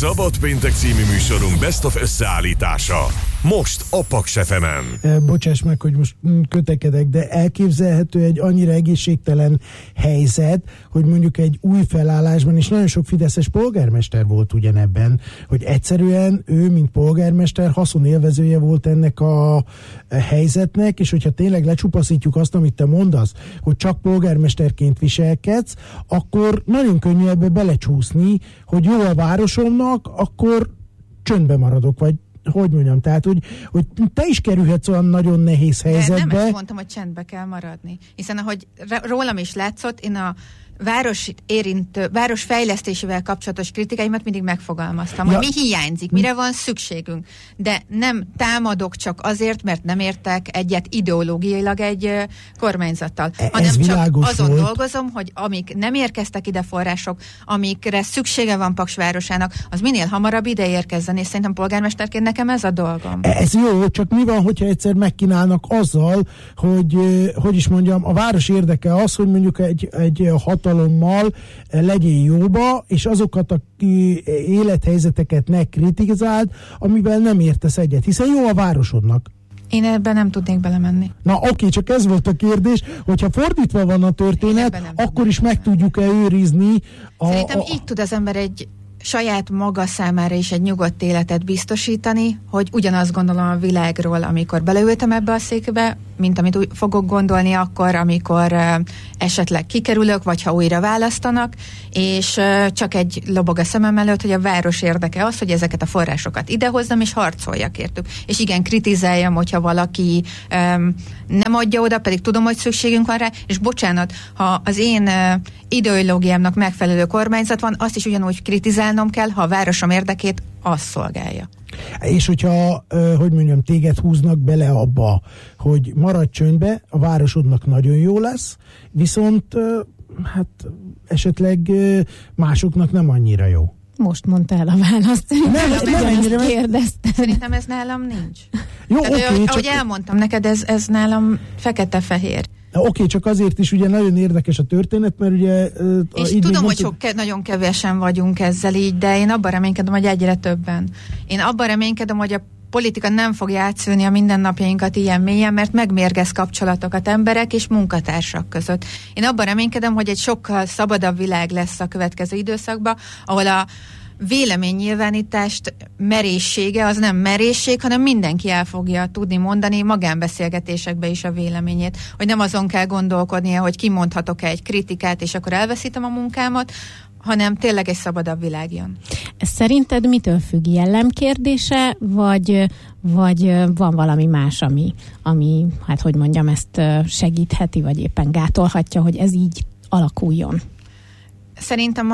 Szabad péntek című műsorunk Best of összeállítása. Most a Paks FM-en. Bocsáss meg, hogy most kötekedek, de elképzelhető egy annyira egészségtelen helyzet, hogy mondjuk egy új felállásban, és nagyon sok fideszes polgármester volt ugyanebben, hogy egyszerűen ő, mint polgármester, haszonélvezője volt ennek a helyzetnek, és hogyha tényleg lecsupaszítjuk azt, amit te mondasz, hogy csak polgármesterként viselkedsz, akkor nagyon könnyű ebbe belecsúszni, hogy jó a városomnak, akkor csöndbe maradok, vagy hogy mondjam, tehát, hogy te is kerülhetsz olyan nagyon nehéz helyzetbe. De nem ezt mondtam, hogy csendbe kell maradni. Hiszen ahogy rólam is látszott, én a város fejlesztésével kapcsolatos kritikáimat mindig megfogalmaztam, hogy mi hiányzik, mire van szükségünk. De nem támadok csak azért, mert nem értek egyet ideológiailag egy kormányzattal, hanem csak azon volt. Dolgozom, hogy amik nem érkeztek ide források, amikre szüksége van Paks városának, az minél hamarabb ide érkezzen, és szerintem polgármesterként nekem ez a dolgom. Ez jó, csak mi van, hogyha egyszer megkínálnak azzal, hogy is mondjam, a város érdeke az, hogy mondjuk egy hatalommal legyél jóba, és azokat a élethelyzeteket ne kritizáld, amivel nem értesz egyet, hiszen jó a városodnak. Én ebben nem tudnék belemenni. Na oké, csak ez volt a kérdés, hogyha fordítva van a történet, akkor is meg tudjuk-e őrizni Szerintem így tud az ember egy saját maga számára is egy nyugodt életet biztosítani, hogy ugyanazt gondolom a világról, amikor beleültem ebbe a székbe, mint amit fogok gondolni akkor, amikor esetleg kikerülök, vagy ha újra választanak, és csak egy lobog a szemem előtt, hogy a város érdeke az, hogy ezeket a forrásokat idehozzam, és harcoljak értük. És igen, kritizáljam, hogyha valaki nem adja oda, pedig tudom, hogy szükségünk van rá, és bocsánat, ha az én ideológiámnak megfelelő kormányzat van, azt is ugyanúgy kritizálnom kell, ha a városom érdekét azt szolgálja. És hogyha, hogy mondjam, téged húznak bele abba, hogy maradj csöndbe, a városodnak nagyon jó lesz, viszont hát esetleg másoknak nem annyira jó. Most mondta el a választ. Nem kérdeztem. Szerintem ez nálam nincs. Jó, ahogy elmondtam neked, ez nálam fekete-fehér. Oké, csak azért is ugye nagyon érdekes a történet, mert ugye... És tudom, hogy nagyon kevesen vagyunk ezzel így, de én abban reménykedem, hogy egyre többen. Én abban reménykedem, hogy a politika nem fog játszani a mindennapjainkat ilyen mélyen, mert megmérgez kapcsolatokat emberek és munkatársak között. Én abban reménykedem, hogy egy sokkal szabadabb világ lesz a következő időszakban, ahol a véleménynyilvánítást merészsége, az nem merészség, hanem mindenki el fogja tudni mondani magánbeszélgetésekbe is a véleményét. Hogy nem azon kell gondolkodnia, hogy kimondhatok-e egy kritikát, és akkor elveszítem a munkámat, hanem tényleg egy szabadabb világ jön. Szerinted mitől függ, jellemkérdése, vagy van valami más, ami, hát hogy mondjam, ezt segítheti, vagy éppen gátolhatja, hogy ez így alakuljon? Szerintem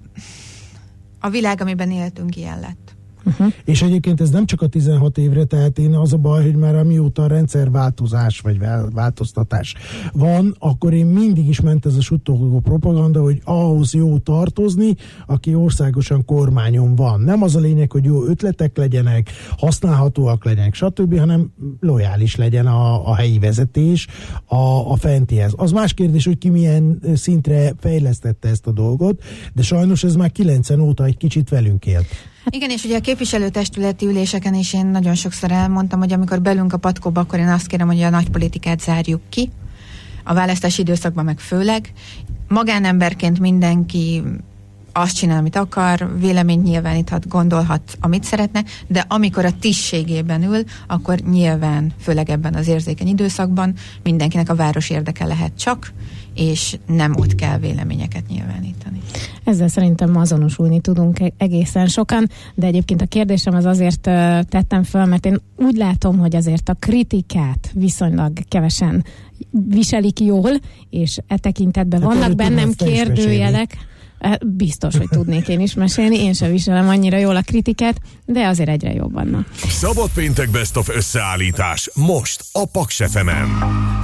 a világ, amiben éltünk, ilyen lett. És egyébként ez nem csak a 16 évre, tehát én az a baj, hogy már amióta a rendszerváltozás vagy változtatás van, akkor én mindig is ment ez a suttogó propaganda, hogy ahhoz jó tartozni, aki országosan kormányon van. Nem az a lényeg, hogy jó ötletek legyenek, használhatóak legyenek, stb., hanem lojális legyen a helyi vezetés a fentihez. Az más kérdés, hogy ki milyen szintre fejlesztette ezt a dolgot, de sajnos ez már 90 óta egy kicsit velünk élt. Igen, és ugye a képviselőtestületi üléseken is én nagyon sokszor elmondtam, hogy amikor belünk a patkóba, akkor én azt kérem, hogy a nagy politikát zárjuk ki, a választási időszakban meg főleg. Magánemberként mindenki azt csinál, amit akar, véleményt nyilváníthat, gondolhat, amit szeretne, de amikor a tisztségében ül, akkor nyilván, főleg ebben az érzékeny időszakban mindenkinek a város érdeke lehet csak, és nem ott kell véleményeket nyilvánítani. Ezzel szerintem azonosulni tudunk egészen sokan, de egyébként a kérdésem az azért tettem föl, mert én úgy látom, hogy azért a kritikát viszonylag kevesen viselik jól, és e tekintetben vannak bennem kérdőjelek. Biztos, hogy tudnék én is mesélni, én sem viselem annyira jól a kritikát, de azért egyre jobb vannak. Szabad péntek Best of összeállítás most a Paks FM-en.